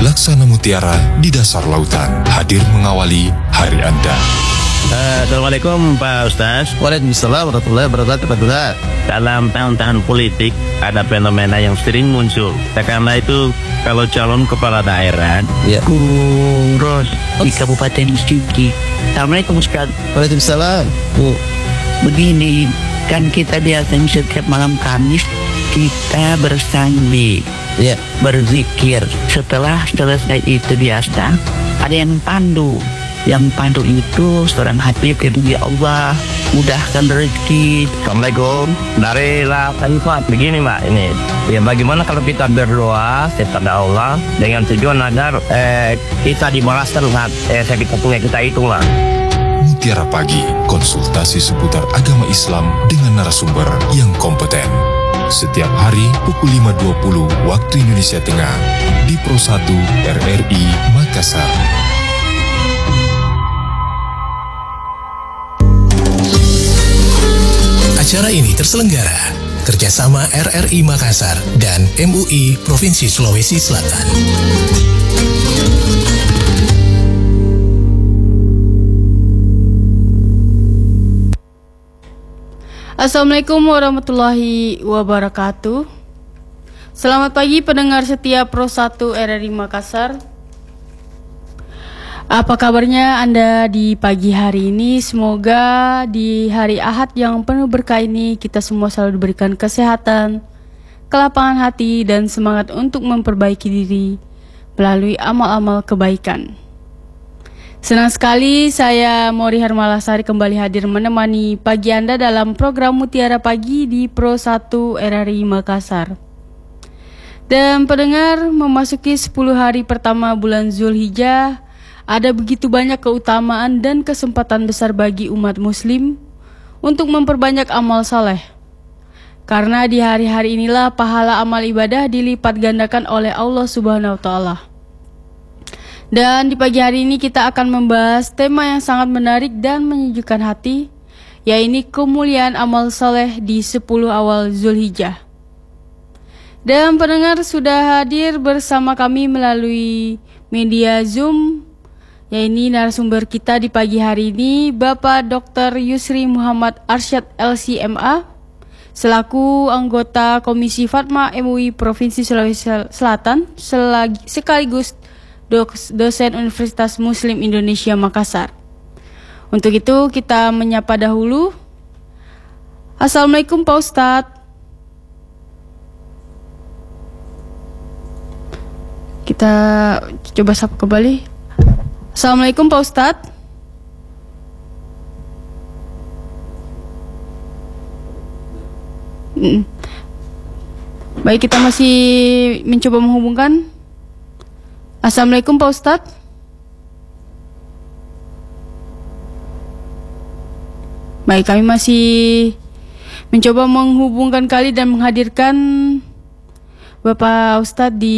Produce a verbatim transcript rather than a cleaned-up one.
Laksana mutiara di dasar lautan, hadir mengawali hari Anda. Uh, Assalamualaikum Pak Ustaz. Waalaikumsalam warahmatullahi wabarakatuh Pak Duda. Dalam tahun-tahun politik ada fenomena yang sering muncul. Karena itu kalau calon kepala daerah ya. Kurus di Kabupaten Sigi. Assalamualaikum Ustaz. Waalaikumsalam Bu. Begini, kan kita biasanya setiap malam Kamis kita bersambi, ya, berzikir. Setelah selesai itu biasa ada yang pandu. Yang pandu itu seorang hati ya Allah, mudahkan rezeki. Assalamualaikum. Dari La Khalifat begini Mbak, ini ya, bagaimana kalau kita berdoa kepada Allah dengan tujuan agar eh, kita dibalas terlihat eh, sakit punya kita itu lah. Mutiara Pagi, konsultasi seputar agama Islam dengan narasumber yang kompeten. Setiap hari pukul lima dua puluh waktu Indonesia Tengah di Pro satu R R I Makassar. Acara ini terselenggara kerjasama R R I Makassar dan M U I Provinsi Sulawesi Selatan. Assalamualaikum warahmatullahi wabarakatuh. Selamat pagi pendengar setia Pro satu R R I Makassar. Apa kabarnya Anda di pagi hari ini? Semoga di hari Ahad yang penuh berkah ini kita semua selalu diberikan kesehatan, kelapangan hati, dan semangat untuk memperbaiki diri melalui amal-amal kebaikan. Senang sekali saya Mori Hermalasari kembali hadir menemani pagi Anda dalam program Mutiara Pagi di Pro satu R R I Makassar. Dan pendengar, memasuki sepuluh hari pertama bulan Zulhijjah, ada begitu banyak keutamaan dan kesempatan besar bagi umat muslim untuk memperbanyak amal saleh. Karena di hari-hari inilah pahala amal ibadah dilipat gandakan oleh Allah Subhanahu wa taala. Dan di pagi hari ini kita akan membahas tema yang sangat menarik dan menyejukkan hati, yaitu kemuliaan amal saleh di sepuluh awal Zulhijjah. Dan pendengar sudah hadir bersama kami melalui media Zoom, yaitu narasumber kita di pagi hari ini Bapak Doktor Yusri Muhammad Arsyad L C M A selaku anggota Komisi Fatma M U I Provinsi Sulawesi Selatan sekaligus dosen Universitas Muslim Indonesia Makassar. Untuk itu kita menyapa dahulu. Assalamualaikum Pak Ustadz. Kita coba sapa kembali. Assalamualaikum Pak Ustadz. Baik, kita masih mencoba menghubungkan. Assalamualaikum Pak Ustadz. Baik, kami masih mencoba menghubungkan kali dan menghadirkan Bapak Ustadz di